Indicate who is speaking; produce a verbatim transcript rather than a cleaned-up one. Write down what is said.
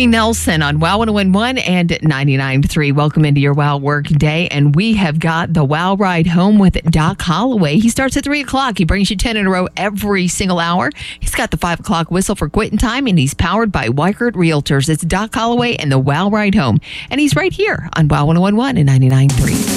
Speaker 1: Ricky Nelson on Wow one oh one point one and ninety-nine point three. Welcome into your Wow Work Day. And we have got the Wow Ride Home with Doc Holloway. He starts at three o'clock. He brings you ten in a row every single hour. He's got the five o'clock whistle for quitting time, and he's powered by Weikert Realtors. It's Doc Holloway and the Wow Ride Home. And he's right here on Wow one oh one point one and ninety-nine point three.